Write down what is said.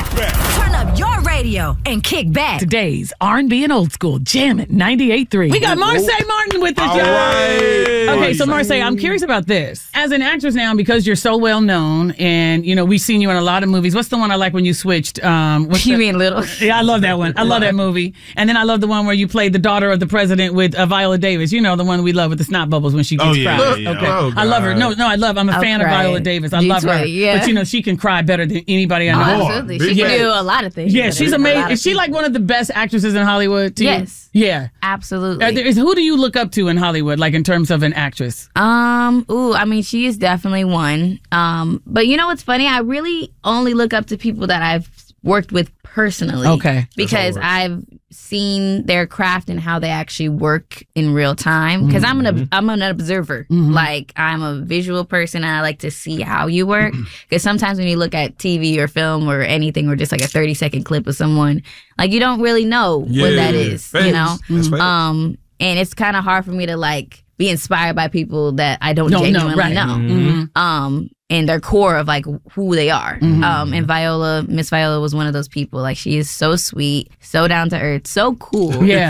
back. Turn up your radio and kick back. Today's R&B and old school jam at 98.3. We got Marsai Martin with us, y'all. Right. Okay, so Marsai, I'm curious about this. As an actress now, because you're so well known, and you know we've seen you in a lot of movies. What's the one I like when you switched? You mean Little? Yeah, I love that one. I love that movie. And then I love the one where you played the daughter of the president with Viola Davis. You know, the one we love with the snot bubbles when she gets cried. Yeah. Okay, Oh, I love her. No, I'm a fan of Viola Davis. I love her. Yeah. But you know, she can cry better than anybody I know. Oh, absolutely. She can do a lot of things. Yeah, she's amazing. Is she like one of the best actresses in Hollywood? Yes. Yeah. Absolutely. Who do you look up to in Hollywood, like in terms of an actress? I mean, she is definitely one. But you know what's funny? I really only look up to people that I've worked with personally. Okay. Because I've seen their craft and how they actually work in real time. Because I'm an observer. Like, I'm a visual person and I like to see how you work. Because sometimes when you look at TV or film or anything or just like a 30-second clip of someone, like you don't really know what that is, you know? And it's kind of hard for me to like be inspired by people that I don't genuinely know. And their core of like who they are. And Miss Viola was one of those people. Like, she is so sweet, so down to earth, so cool. Yeah.